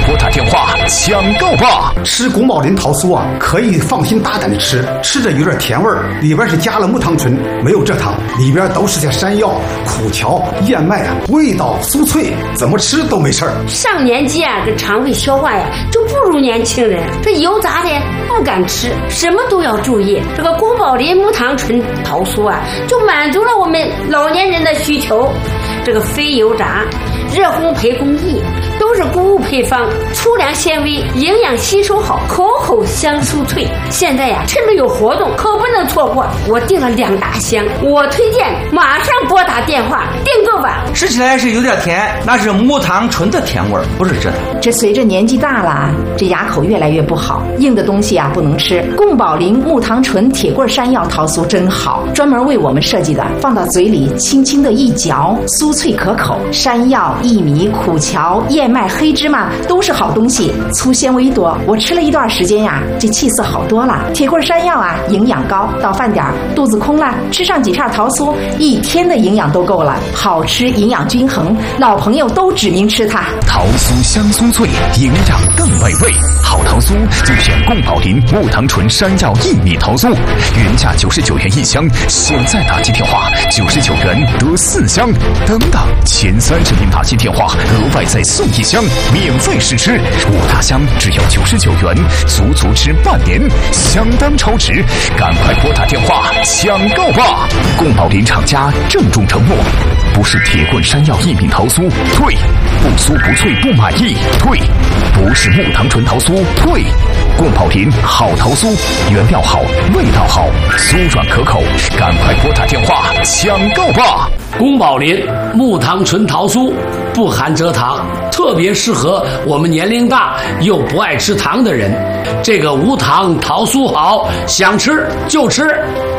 拨打电话抢购吧！ 吃宫保林桃酥啊，可以放心大胆的吃，吃着有点甜味儿，里边是加了木糖醇，没有蔗糖，里边都是些山药、苦荞、燕麦啊，味道酥脆，怎么吃都没事儿。 上年纪啊，这肠胃消化呀就不如年轻人，这油炸的不敢吃，什么都要注意。这个宫保林木糖醇桃酥啊，就满足了我们老年人的需求。这个非油炸、热烘焙工艺都是谷物配方，粗粮纤维，营养吸收好，口口香酥脆。现在呀，趁着有活动，可不能错过。我订了2大箱，我推荐马上拨打电话订购吧。 吃起来是有点甜，那是木糖醇的甜味儿，不是蔗糖。 这随着年纪大了，这牙口越来越不好，硬的东西啊不能吃。宫保林木糖醇铁棍山药桃酥真好，专门为我们设计的，放到嘴里轻轻的一嚼，酥脆可口。山药、薏米、苦荞、燕麦、黑芝麻都是好东西，粗纤维多。我吃了一段时间呀，这气色好多了。铁棍山药啊，营养高，到饭点肚子空了，吃上几片桃酥，1天的营养都够了。好吃，营养均衡，老朋友都指名吃它。 桃酥香酥脆，营养更美味。好桃酥就选宫保林木糖醇山药薏米桃酥，原价99元1箱，现在打进电话99元得4箱，等等前30名打进电话额外再送1箱，免费试吃，5大箱只要99元，足吃半年，相当超值，赶快拨打电话抢购吧！宫保林厂家郑重承诺，不是铁棍山药薏米桃酥，退；不酥不脆不满意，退；不是木糖醇桃酥，退。宫保林好桃酥，原料好，味道好，酥软可口，赶快拨打电话抢购吧！ 宫保林木糖醇桃酥不含蔗糖，特别适合我们年龄大又不爱吃糖的人。这个无糖桃酥好，想吃就吃。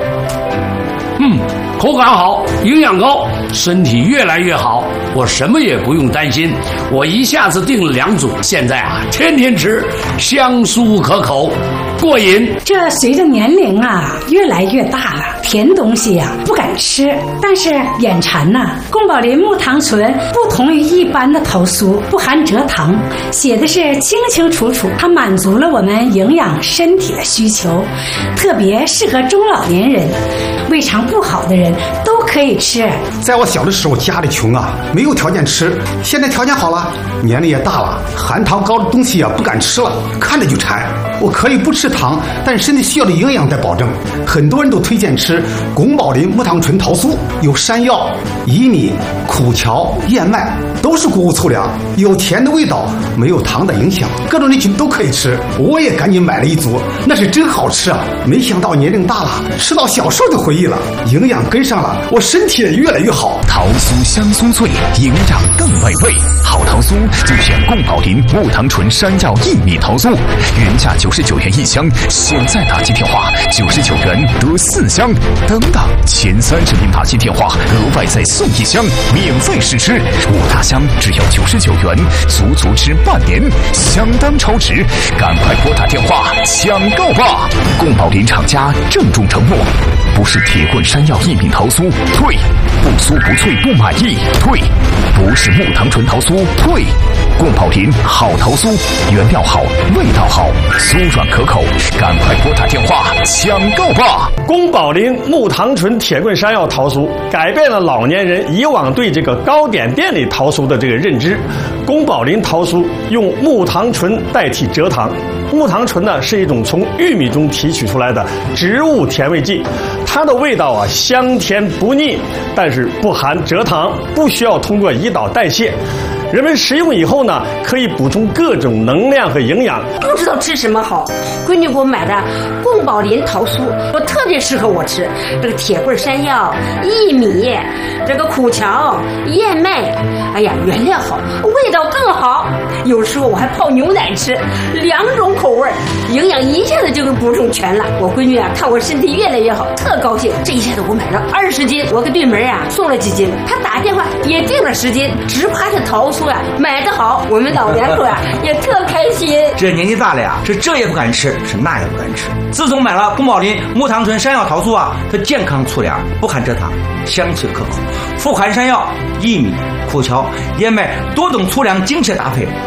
口感好，营养高，身体越来越好，我什么也不用担心。我一下子订了2组，现在啊，天天吃，香酥可口，过瘾。 这随着年龄啊越来越大了，甜东西呀不敢吃，但是眼馋呐。宫保林木糖醇不同于一般的桃酥，不含蔗糖，写的是清清楚楚，它满足了我们营养身体的需求，特别适合中老年人，胃肠不好的人都可以吃。 在我小的时候，家里穷啊，没有条件吃。现在条件好了，年龄也大了，含糖高的东西啊不敢吃了，看着就馋。我可以不吃糖，但是身体需要的营养得保证。很多人都推荐吃宫保林木糖醇桃酥，有山药、薏米、苦荞、燕麦，都是谷物粗粮，有甜的味道，没有糖的影响，各种人群都可以吃。我也赶紧买了1组，那是真好吃啊！没想到年龄大了，吃到小时候的回忆了，营养跟上了，我身体也越来越好。 桃酥香酥脆，营养更美味。好桃酥就选宫保林木糖醇山药薏米桃酥，原价99元1箱，现在打进电话99元得4箱，等等前30名打进电话额外再送1箱，免费试吃，5大箱只要99元，足吃半年，相当超值，赶快拨打电话抢购吧！宫保林厂家郑重承诺，不是铁棍山药薏米桃酥，退；不酥不脆不满意，退；不是木糖醇桃酥，退。宫保林好桃酥，原料好，味道好，酥软可口，赶快拨打电话抢购吧！ 宫保林木糖醇铁棍山药桃酥改变了老年人以往对这个糕点店里桃酥的这个认知。宫保林桃酥用木糖醇代替蔗糖，木糖醇呢是一种从玉米中提取出来的植物甜味剂，它的味道啊香甜不腻，但是不含蔗糖，不需要通过胰岛代谢。人们食用以后呢，可以补充各种能量和营养。 不知道吃什么好，闺女给我买的宫保林桃酥，我特别适合我吃。这个铁棍山药、薏米，这个苦荞、燕麦，哎呀，原料好，味道更好。有时候我还泡牛奶吃，2种口味，营养一下子就给补充全了。我闺女啊，看我身体越来越好，特高兴。这一下子我买了20斤，我给对门啊送了几斤，她打电话也订了10斤，只夸这桃酥啊买得好，我们老两口啊也特开心。 这年纪大了呀，是这也不敢吃，是那也不敢吃。自从买了宫保林木糖醇山药桃酥啊，它健康粗粮，不含蔗糖，香脆可口，富含山药、薏米、苦荞、燕麦多种粗粮精确搭配，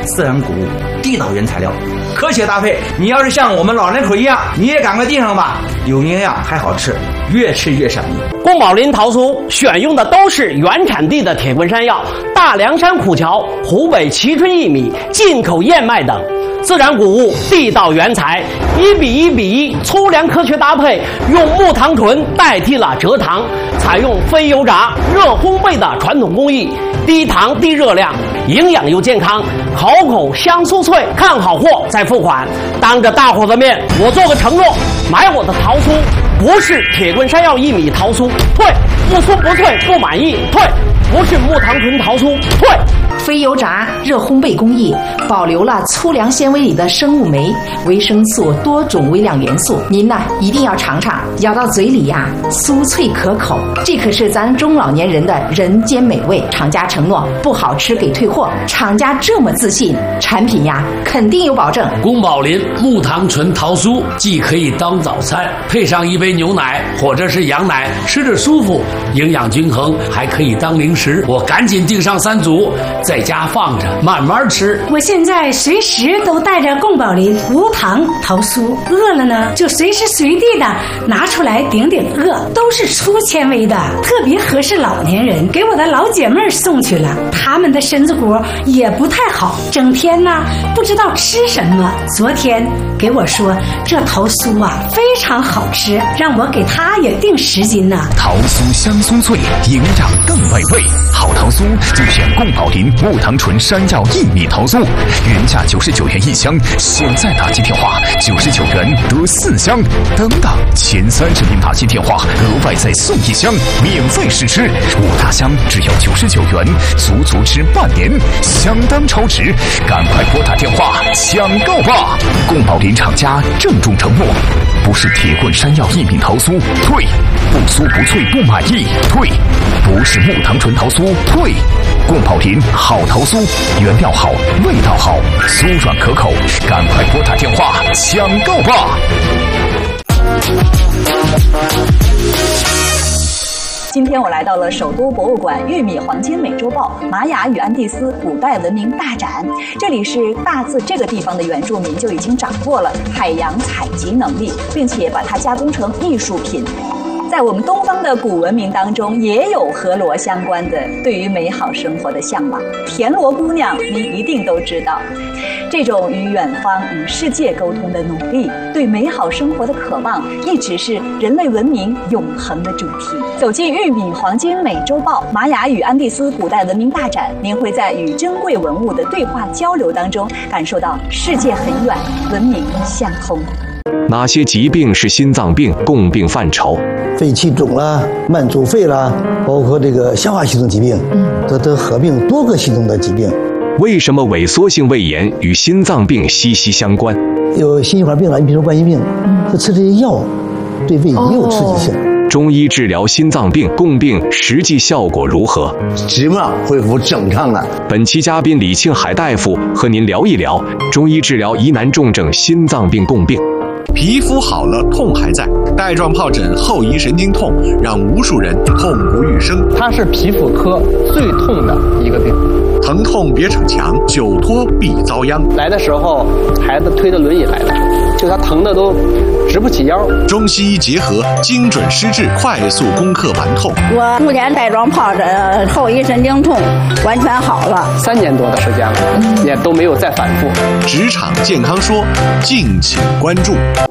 自然谷物，地道原材料，科学搭配。你要是像我们老人口一样，你也赶快订上吧，有营养还好吃，越吃越上瘾。 宫保林桃酥选用的都是原产地的铁棍山药、大凉山苦荞、湖北蕲春薏米、进口燕麦等。自然谷物，地道原材，1:1:1粗粮科学搭配，用木糖醇代替了蔗糖，采用非油炸、热烘焙的传统工艺，低糖低热量，营养又健康，口香酥脆。看好货再付款。当着大伙的面，我做个承诺，买我的桃酥不是铁棍山药薏米桃酥，退；不酥不脆不满意，退；不是木糖醇桃酥，退。 非油炸、热烘焙工艺保留了粗粮纤维里的生物酶、维生素多种微量元素。您呢一定要尝尝，咬到嘴里呀，酥脆可口，这可是咱中老年人的人间美味。厂家承诺不好吃给退货，厂家这么自信，产品呀肯定有保证。 宫保林木糖醇桃酥既可以当早餐，配上一杯牛奶或者是羊奶，吃着舒服，营养均衡，还可以当零食。我赶紧订上3组。在家放着慢慢吃。 我现在随时都带着宫保林无糖桃酥，饿了呢就随时随地的拿出来顶顶饿，都是粗纤维的，特别合适老年人。给我的老姐妹送去了，他们的身子骨也不太好，整天呢不知道吃什么。昨天给我说这桃酥啊非常好吃，让我给他也订10斤呢。 桃酥香酥脆，营养更美味。好桃酥就选宫保林木糖醇山药薏米桃酥，原价99元1箱，现在打进电话99元得4箱，等等前30名打进电话额外再送1箱，免费试吃，5大箱只要99元，足吃半年，相当超值，赶快拨打电话抢购吧！宫保林厂家郑重承诺，不是铁棍山药薏米桃酥，退；不酥不脆不满意，退；不是木糖醇桃酥，退。宫保林好桃酥，原料好，味道好，酥软可口，赶快拨打电话抢购吧！ 今天我来到了首都博物馆玉米黄金美洲豹玛雅与安第斯古代文明大展，这里是大自这个地方的原住民就已经掌握了海洋采集能力，并且把它加工成艺术品。在我们东方的古文明当中，也有和螺相关的对于美好生活的向往。田螺姑娘，你一定都知道，这种与远方、与世界沟通的努力，对美好生活的渴望，一直是人类文明永恒的主题。走进玉米黄金美洲豹玛雅与安第斯古代文明大展，您会在与珍贵文物的对话交流当中，感受到世界很远，文明相通。 哪些疾病是心脏病共病范畴？ 肺气肿啦、慢阻肺啦，包括这个消化系统疾病，都合并多个系统的疾病。 为什么萎缩性胃炎与心脏病息息相关？ 有心血管病了，你比如说冠心病，就吃这些药，对胃也有刺激性。 中医治疗心脏病共病实际效果如何？ 疾病恢复正常了。 本期嘉宾李庆海大夫和您聊一聊中医治疗疑难重症心脏病共病。 皮肤好了，痛还在。带状疱疹后遗神经痛让无数人痛不欲生。 它是皮肤科最痛的一个病。 疼痛别逞强，久拖必遭殃。 来的时候，孩子推着轮椅来的，就他疼的都直不起腰。 中西医结合，精准施治，快速攻克顽痛。 我目前带状疱疹后遗神经痛完全好了 ，3年多的时间了，也都没有再反复。 职场健康说，敬请关注。